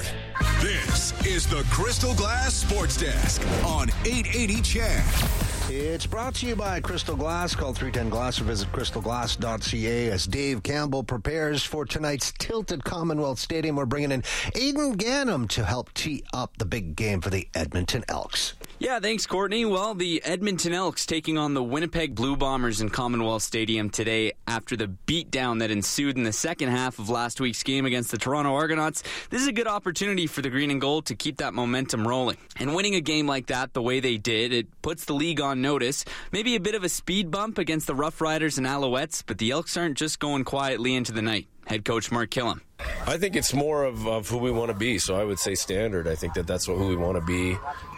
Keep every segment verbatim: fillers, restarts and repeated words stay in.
sport. This is the Crystal Glass Sports Desk on eight eighty C H E D. It's brought to you by Crystal Glass. Call three ten glass or visit crystal glass dot c a as Dave Campbell prepares for tonight's tilted Commonwealth Stadium. We're bringing in Aidan Gannam to help tee up the big game for the Edmonton Elks. Yeah, thanks, Courtney. Well, the Edmonton Elks taking on the Winnipeg Blue Bombers in Commonwealth Stadium today after the beatdown that ensued in the second half of last week's game against the Toronto Argonauts. This is a good opportunity for the Green and Gold to keep that momentum rolling. And winning a game like that the way they did, it puts the league on notice. Maybe a bit of a speed bump against the Rough Riders and Alouettes, but the Elks aren't just going quietly into the night. Head coach Mark Killam. I think it's more of, of who we want to be, so I would say standard. I think that that's what, who we want to be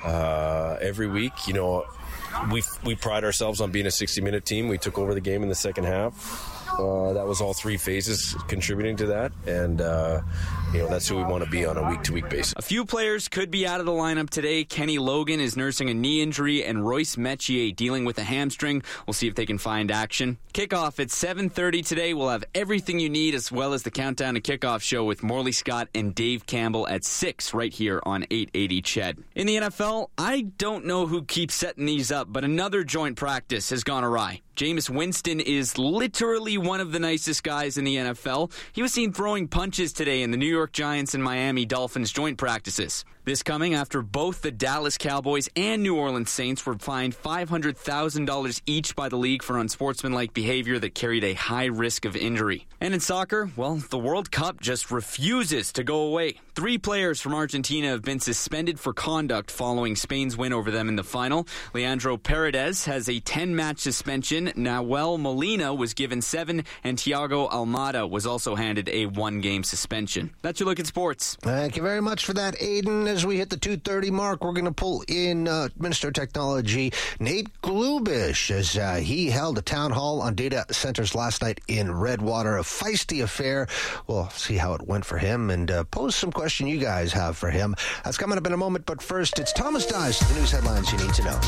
uh, every week. You know, we we pride ourselves on being a sixty-minute team. We took over the game in the second half. Uh, that was all three phases contributing to that, and uh, you know that's who we want to be on a week-to-week basis. A few players could be out of the lineup today. Kenny Logan is nursing a knee injury, and Royce Metier dealing with a hamstring. We'll see if they can find action. Kickoff at seven thirty today. We'll have everything you need, as well as the Countdown to Kickoff show with Morley Scott and Dave Campbell at six right here on eight eighty C H E D. In the N F L, I don't know who keeps setting these up, but another joint practice has gone awry. Jameis Winston is literally one of the nicest guys in the N F L. He was seen throwing punches today in the New York Giants and Miami Dolphins joint practices. This coming after both the Dallas Cowboys and New Orleans Saints were fined five hundred thousand dollars each by the league for unsportsmanlike behavior that carried a high risk of injury. And in soccer, well, the World Cup just refuses to go away. Three players from Argentina have been suspended for conduct following Spain's win over them in the final. Leandro Paredes has a ten-match suspension. Nahuel Molina was given seven, and Thiago Almada was also handed a one-game suspension. That's your look at sports. Thank you very much for that, Aidan. As we hit the two thirty mark, we're going to pull in uh, Minister of Technology Nate Glubish as uh, he held a town hall on data centers last night in Redwater. A feisty affair. We'll see how it went for him and uh, pose some question you guys have for him. That's coming up in a moment, but first, it's Thomas Dice, the news headlines you need to know.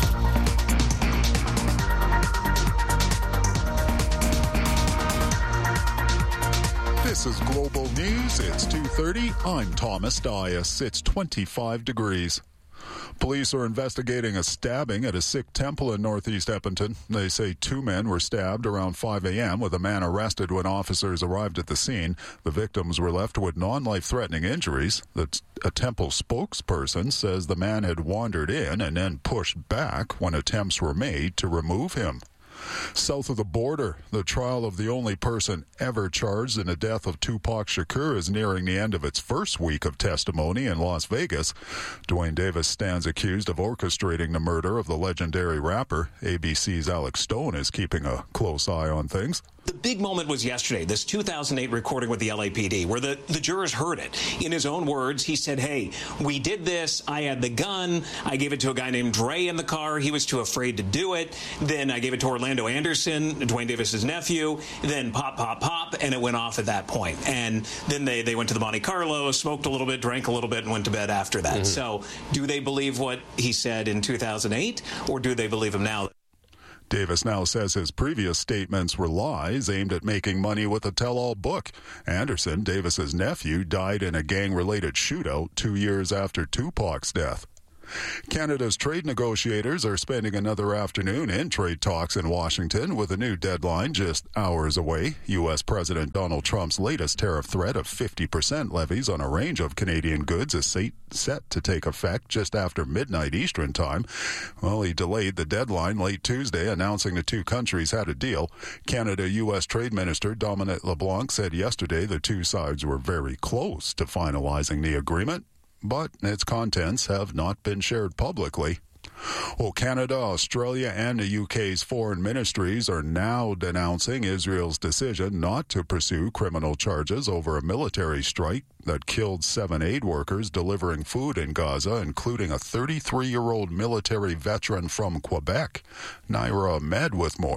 This is Global News. It's two thirty. I'm Thomas Dias. It's twenty-five degrees. Police are investigating a stabbing at a Sikh temple in northeast Edmonton. They say two men were stabbed around five a.m. with a man arrested when officers arrived at the scene. The victims were left with non-life-threatening injuries. The, a temple spokesperson says the man had wandered in and then pushed back when attempts were made to remove him. South of the border, the trial of the only person ever charged in the death of Tupac Shakur is nearing the end of its first week of testimony in Las Vegas. Duane Davis stands accused of orchestrating the murder of the legendary rapper. A B C's Alex Stone is keeping a close eye on things. The big moment was yesterday, this two thousand eight recording with the L A P D, where the, the jurors heard it. In his own words, he said, hey, we did this. I had the gun. I gave it to a guy named Dre in the car. He was too afraid to do it. Then I gave it to Orlando Anderson, Duane Davis's nephew. Then pop, pop, pop, and it went off at that point. And then they, they went to the Monte Carlo, smoked a little bit, drank a little bit, and went to bed after that. Mm-hmm. So do they believe what he said in two thousand eight, or do they believe him now? Davis now says his previous statements were lies aimed at making money with a tell-all book. Anderson, Davis's nephew, died in a gang-related shootout two years after Tupac's death. Canada's trade negotiators are spending another afternoon in trade talks in Washington with a new deadline just hours away. U S. President Donald Trump's latest tariff threat of fifty percent levies on a range of Canadian goods is set to take effect just after midnight Eastern time. Well, he delayed the deadline late Tuesday, announcing the two countries had a deal. Canada-U S. Trade Minister Dominic LeBlanc said yesterday the two sides were very close to finalizing the agreement, but its contents have not been shared publicly. Well, Canada, Australia, and the U K's foreign ministries are now denouncing Israel's decision not to pursue criminal charges over a military strike that killed seven aid workers delivering food in Gaza, including a thirty-three-year-old military veteran from Quebec. Naira Ahmed with more.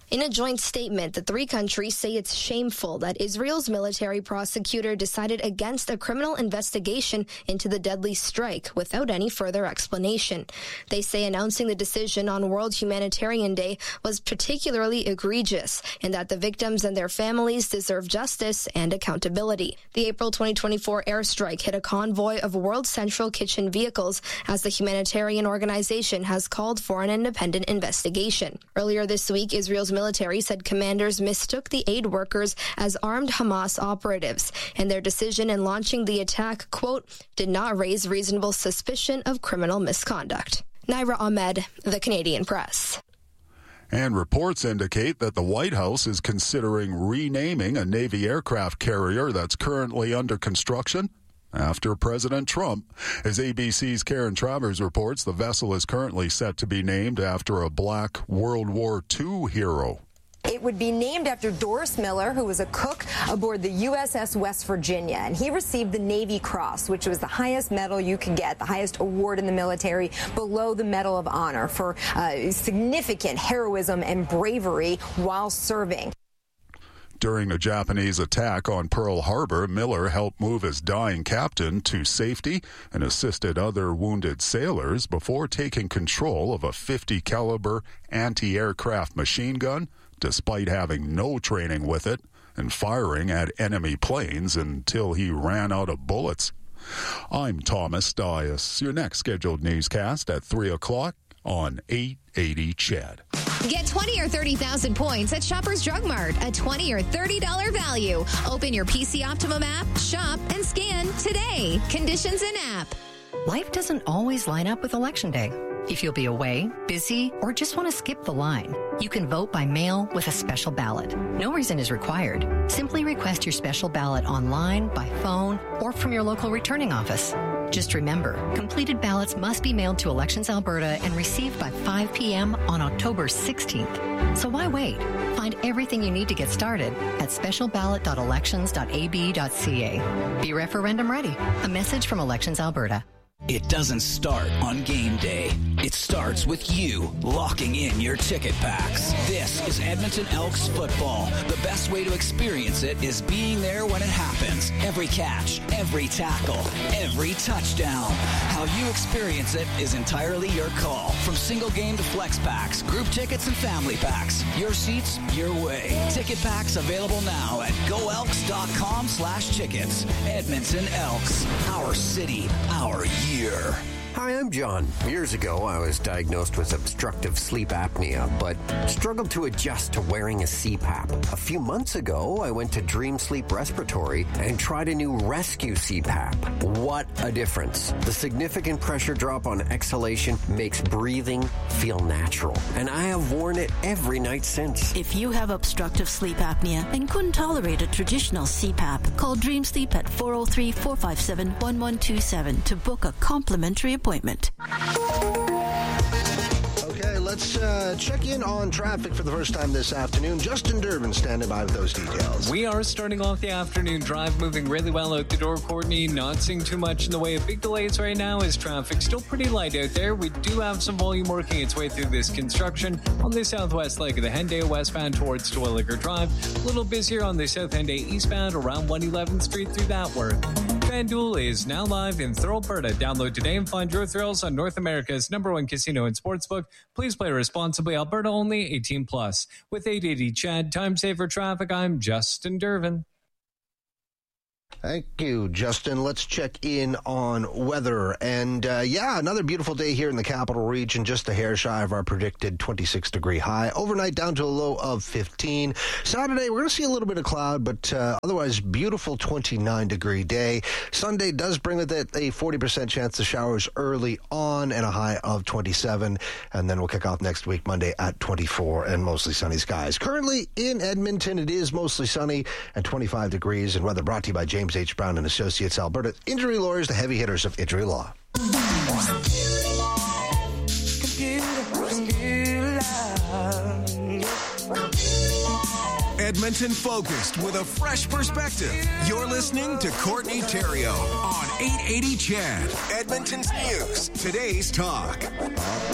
In a joint statement, the three countries say it's shameful that Israel's military prosecutor decided against a criminal investigation into the deadly strike without any further explanation. They say announcing the decision on World Humanitarian Day was particularly egregious and that the victims and their families deserve justice and accountability. The April twenty twenty-four airstrike hit a convoy of World Central Kitchen vehicles as the humanitarian organization has called for an independent investigation. Earlier this week, Israel's military said commanders mistook the aid workers as armed Hamas operatives, and their decision in launching the attack, quote, did not raise reasonable suspicion of criminal misconduct. Naira Ahmed, The Canadian Press. And reports indicate that the White House is considering renaming a Navy aircraft carrier that's currently under construction after President Trump. As A B C's Karen Travers reports, the vessel is currently set to be named after a black World War Two hero. It would be named after Doris Miller, who was a cook aboard the U S S West Virginia, and he received the Navy Cross, which was the highest medal you could get, the highest award in the military, below the Medal of Honor, for uh, significant heroism and bravery while serving. During a Japanese attack on Pearl Harbor, Miller helped move his dying captain to safety and assisted other wounded sailors before taking control of a fifty caliber anti-aircraft machine gun, despite having no training with it, and firing at enemy planes until he ran out of bullets. I'm Thomas Dias. Your next scheduled newscast at three o'clock on eight eighty C H E D. Get twenty or thirty thousand points at Shoppers Drug Mart, a twenty or thirty dollars value. Open your P C Optimum app, shop, and scan today. Conditions in app. Life doesn't always line up with Election Day. If you'll be away, busy, or just want to skip the line, you can vote by mail with a special ballot. No reason is required. Simply request your special ballot online, by phone, or from your local returning office. Just remember, completed ballots must be mailed to Elections Alberta and received by five p.m. on October sixteenth. So why wait? Find everything you need to get started at special ballot dot elections dot a b dot c a. Be referendum ready. A message from Elections Alberta. It doesn't start on game day. It starts with you locking in your ticket packs. This is Edmonton Elks football. The best way to experience it is being there when it happens. Every catch, every tackle, every touchdown. How you experience it is entirely your call. From single game to flex packs, group tickets and family packs. Your seats, your way. Ticket packs available now at go elks dot com slash tickets. Edmonton Elks. Our city, our year. Hi, I'm John. Years ago, I was diagnosed with obstructive sleep apnea, but struggled to adjust to wearing a C PAP. A few months ago, I went to Dream Sleep Respiratory and tried a new Rescue C PAP. What a difference. The significant pressure drop on exhalation makes breathing feel natural, and I have worn it every night since. If you have obstructive sleep apnea and couldn't tolerate a traditional C PAP, call Dream Sleep at four oh three, four five seven, one one two seven to book a complimentary appointment. Okay, let's uh, check in on traffic for the first time this afternoon. Justin Durbin standing by with those details. We are starting off the afternoon drive, moving really well out the door, Courtney. Not seeing too much in the way of big delays right now as traffic still pretty light out there. We do have some volume working its way through this construction on the southwest leg of the Henday westbound towards Terwilliger Drive. A little busier on the South Henday eastbound around one eleventh Street through that work. FanDuel is now live in Thrill Alberta. Download today and find your thrills on North America's number one casino and sportsbook. Please play responsibly. Alberta only, eighteen plus. With eight eighty C H E D, time saver traffic, I'm Justin Durbin. Thank you, Justin. Let's check in on weather. And, uh, yeah, another beautiful day here in the Capital Region, just a hair shy of our predicted twenty-six degree high. Overnight down to a low of fifteen. Saturday, we're going to see a little bit of cloud, but uh, otherwise beautiful twenty-nine degree day. Sunday does bring with it a forty percent chance of showers early on and a high of twenty-seven. And then we'll kick off next week, Monday at twenty-four and mostly sunny skies. Currently in Edmonton, it is mostly sunny and twenty-five degrees. And weather brought to you by James H. Brown and Associates, Alberta Injury Lawyers, the heavy hitters of injury law. Edmonton focused with a fresh perspective. You're listening to Courtney Theriault on eight eighty C H E D, Edmonton's news, today's talk.